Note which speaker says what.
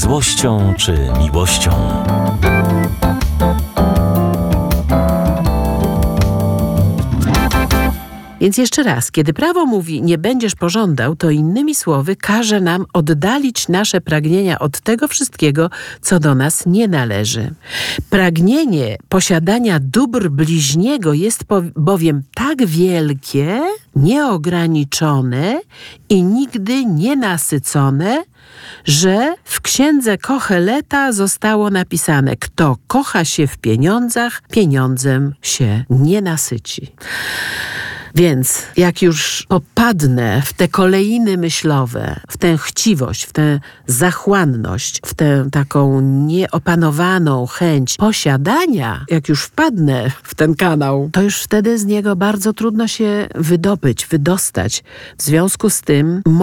Speaker 1: złością czy miłością.
Speaker 2: Więc jeszcze raz, kiedy prawo mówi nie będziesz pożądał, to innymi słowy każe nam oddalić nasze pragnienia od tego wszystkiego, co do nas nie należy. Pragnienie posiadania dóbr bliźniego jest bowiem tak wielkie, nieograniczone i nigdy nienasycone, że w księdze Koheleta zostało napisane: kto kocha się w pieniądzach, pieniądzem się nie nasyci. Więc jak już popadnę w te kolejny myślowe, w tę chciwość, w tę zachłanność, w tę taką nieopanowaną chęć posiadania, jak już wpadnę w ten kanał, to już wtedy z niego bardzo trudno się wydostać. W związku z tym